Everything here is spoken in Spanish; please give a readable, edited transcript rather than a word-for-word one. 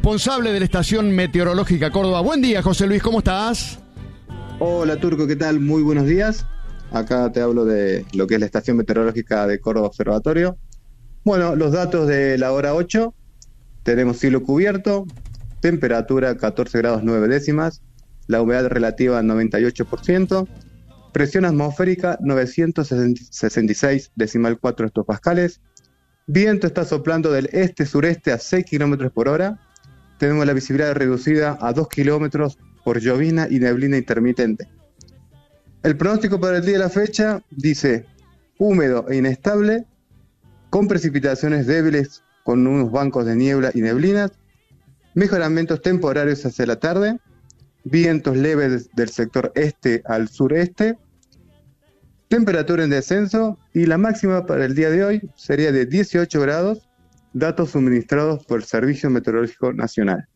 responsable de la Estación Meteorológica Córdoba. Buen día, José Luis, ¿cómo estás? Hola Turco, ¿qué tal? Muy buenos días. Acá te hablo de lo que es la Estación Meteorológica de Córdoba Observatorio. Bueno, los datos de la hora 8. Tenemos cielo cubierto, temperatura 14 grados 9 décimas, la humedad relativa 98%, presión atmosférica 966,4 hectopascales, viento está soplando del este-sureste a 6 kilómetros por hora, tenemos la visibilidad reducida a 2 kilómetros por llovizna y neblina intermitente. El pronóstico para el día de la fecha dice húmedo e inestable, con precipitaciones débiles con unos bancos de niebla y neblinas, mejoramientos temporarios hacia la tarde, vientos leves del sector este al sureste, temperatura en descenso y la máxima para el día de hoy sería de 18 grados, datos suministrados por el Servicio Meteorológico Nacional.